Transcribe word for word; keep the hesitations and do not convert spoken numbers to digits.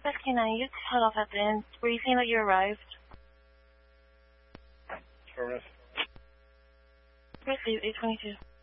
Whiskey nine, you cut off at the end. Were you saying that you arrived? Affirmative. Whiskey eight twenty-two.